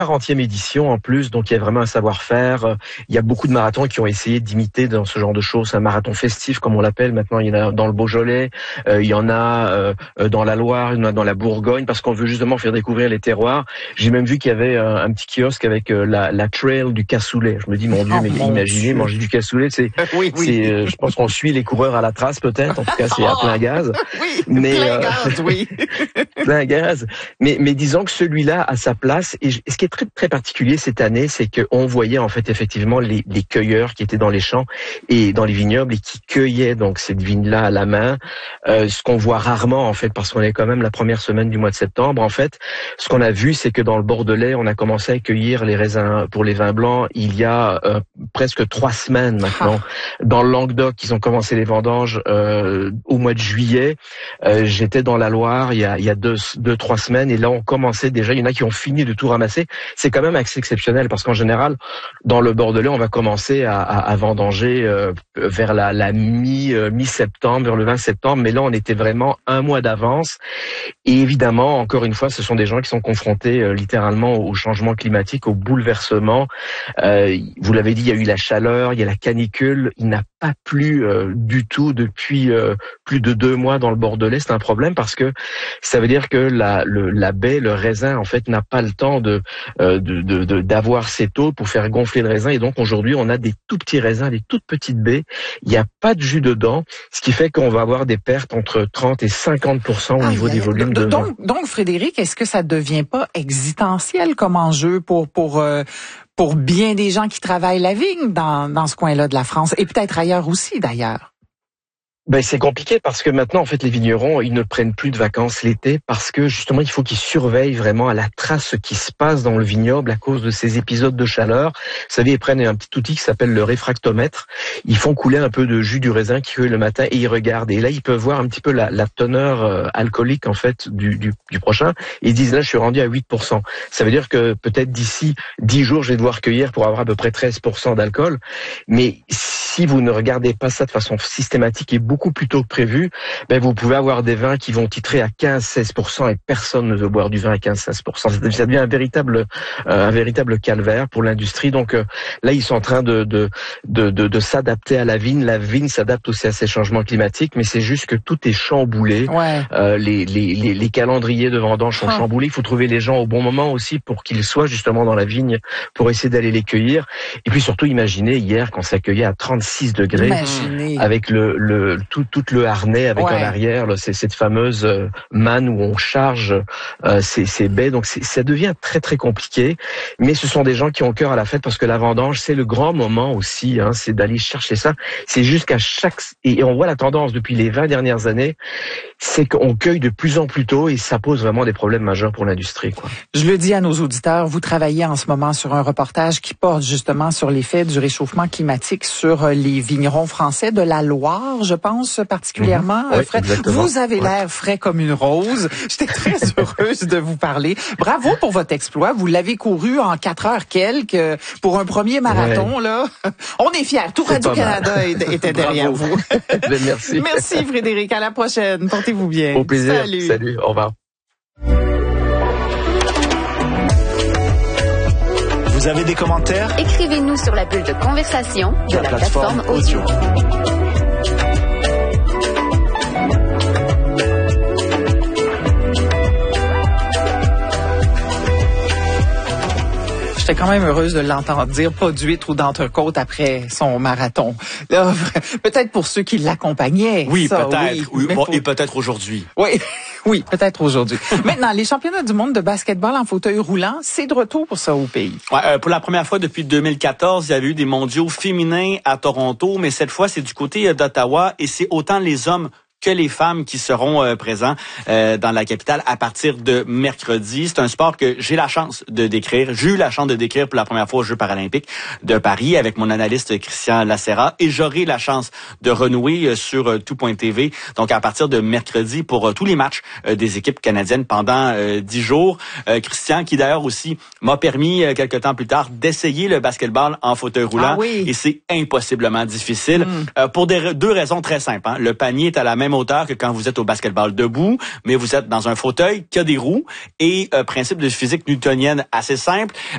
40e édition en plus, donc il y a vraiment un savoir-faire. Il y a beaucoup de marathons qui ont essayé d'imiter dans ce genre de choses. Un marathon festif, comme on l'appelle maintenant. Il y en a dans le Beaujolais, il y en a dans la Loire, il y en a dans la Bourgogne, parce qu'on veut justement faire découvrir les terroirs. J'ai même vu qu'il y avait un petit kiosque avec la trail du cassoulet. Je me dis, mon Dieu, mais imaginez manger du cassoulet, je pense qu'on suit les coureurs à la trace peut-être. En tout cas, c'est à plein gaz. Oui, mais plein gaz, oui. Plein gaz. Mais disons que celui-là a sa place. Et ce qui est très très particulier cette année, c'est qu'on voyait en fait effectivement les cueilleurs qui étaient dans les champs et dans les vignobles et qui cueillaient donc cette vigne-là à la main. Ce qu'on voit rarement en fait, parce qu'on est quand même la première semaine du mois de septembre. En fait, ce qu'on a vu, c'est que dans le Bordelais, on a commencé à cueillir les raisins pour les vins blancs il y a presque 3 semaines maintenant. Dans le Languedoc, ils ont commencé les vendanges au mois de juillet. J'étais dans la Loire il y a 2-3 semaines et là on commençait déjà. Il y en a qui ont fini de tout ramasser. C'est quand même assez exceptionnel parce qu'en général, dans le Bordelais, on va commencer à vendanger vers la mi-septembre, vers le 20 septembre. Mais là, on était vraiment un mois d'avance. Et évidemment, encore une fois, ce sont des gens qui sont confrontés littéralement au changement climatique, au bouleversement. Vous l'avez dit, il y a eu la chaleur, il y a la canicule. Il n'a pas plu du tout depuis plus de 2 mois dans le Bordelais. C'est un problème parce que ça veut dire que la baie, le raisin, en fait, n'a pas le temps d'avoir ses taux pour faire gonfler le raisin. Et donc aujourd'hui, on a des tout petits raisins, des toutes petites baies. Il n'y a pas de jus dedans, ce qui fait qu'on va avoir des pertes entre 30 et 50% au niveau des volumes de vin. Donc, Frédéric, est-ce que ça devient pas existentiel comme enjeu pour bien des gens qui travaillent la vigne dans ce coin-là de la France et peut-être ailleurs aussi d'ailleurs? Ben, c'est compliqué parce que maintenant, en fait, les vignerons, ils ne prennent plus de vacances l'été parce que, justement, il faut qu'ils surveillent vraiment à la trace ce qui se passe dans le vignoble à cause de ces épisodes de chaleur. Vous savez, ils prennent un petit outil qui s'appelle le réfractomètre. Ils font couler un peu de jus du raisin qu'ils cueillent le matin et ils regardent. Et là, ils peuvent voir un petit peu la teneur alcoolique, en fait, du prochain. Et ils disent, là, je suis rendu à 8%. Ça veut dire que peut-être d'ici 10 jours, je vais devoir cueillir pour avoir à peu près 13% d'alcool. Mais si vous ne regardez pas ça de façon systématique et beaucoup plus tôt que prévu, ben vous pouvez avoir des vins qui vont titrer à 15-16% et personne ne veut boire du vin à 15-16%. Ça devient un véritable calvaire pour l'industrie. Donc là, ils sont en train de s'adapter à la vigne. La vigne s'adapte aussi à ces changements climatiques, mais c'est juste que tout est chamboulé. Ouais. Les calendriers de vendange sont chamboulés. Il faut trouver les gens au bon moment aussi pour qu'ils soient justement dans la vigne pour essayer d'aller les cueillir. Et puis surtout, imaginez hier quand ça cueillait à 36 degrés avec tout le harnais avec en arrière cette fameuse manne où on charge ces baies. Donc ça devient très très compliqué. Mais ce sont des gens qui ont cœur à la fête parce que la vendange c'est le grand moment aussi. C'est d'aller chercher ça. C'est jusqu'à et on voit la tendance depuis les 20 dernières années, c'est qu'on cueille de plus en plus tôt et ça pose vraiment des problèmes majeurs pour l'industrie, quoi. Je le dis à nos auditeurs, vous travaillez en ce moment sur un reportage qui porte justement sur l'effet du réchauffement climatique sur les vignerons français de la Loire, je pense particulièrement. Oui, Fred, exactement. vous avez l'air frais comme une rose. J'étais très heureuse de vous parler. Bravo pour votre exploit. Vous l'avez couru en 4 heures quelques pour un premier marathon, là. On est fiers. Tout Radio-Canada était derrière vous. Merci. Merci Frédéric. À la prochaine. Portez-vous bien. Au plaisir. Salut. Au revoir. Vous avez des commentaires? Écrivez-nous sur la bulle de conversation de la plateforme audio. J'étais quand même heureuse de l'entendre dire pas d'huître ou d'entrecôte après son marathon. Là, peut-être pour ceux qui l'accompagnaient. Oui, ça, peut-être. Oui, Oui, bon, et peut-être aujourd'hui. Oui, oui, peut-être aujourd'hui. Maintenant, les championnats du monde de basketball en fauteuil roulant, c'est de retour pour ça au pays. Ouais, pour la première fois depuis 2014, il y avait eu des mondiaux féminins à Toronto, mais cette fois, c'est du côté d'Ottawa et c'est autant les hommes que les femmes qui seront présents dans la capitale à partir de mercredi. C'est un sport que j'ai la chance de décrire. J'ai eu la chance de décrire pour la première fois aux Jeux paralympiques de Paris avec mon analyste Christian Lacera et j'aurai la chance de renouer sur tout.tv. Donc à partir de mercredi pour tous les matchs des équipes canadiennes pendant 10 jours. Christian qui d'ailleurs aussi m'a permis quelques temps plus tard d'essayer le basketball en fauteuil roulant et c'est impossiblement difficile pour deux raisons très simples. Le panier est à la même hauteur que quand vous êtes au basketball debout, mais vous êtes dans un fauteuil qui a des roues et principe de physique newtonienne assez simple.